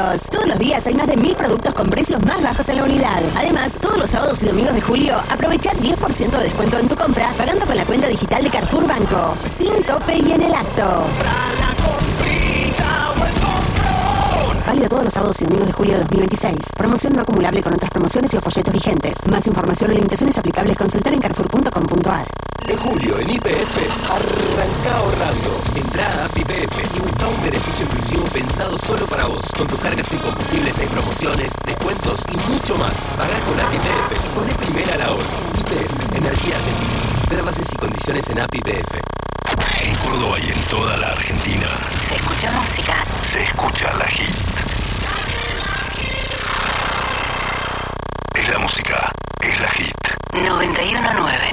descuentos. Todos los días hay más de 1000 productos con precios más bajos en la unidad. Además, todos los sábados y domingos de julio, aprovecha 10% de descuento en tu compra pagando con la cuenta digital de Carrefour Banco. Sin tope y en el acto. Válido todos los sábados y domingos de julio de 2026. Promoción no acumulable con otras promociones y o folletos vigentes. Más información o limitaciones aplicables consultar en carrefour.com.ar. En julio, en YPF, arranca ahorrando. Entrá a App YPF y busca un beneficio inclusivo pensado solo para vos. Con tus cargas sin combustibles hay promociones, descuentos y mucho más. Pagá con App YPF y poné primera la hora. YPF, energía argentina. Ver bases y condiciones en App YPF. En Córdoba y en toda la Argentina se escucha música. Se escucha la hit. Es la música, es la hit. 91.9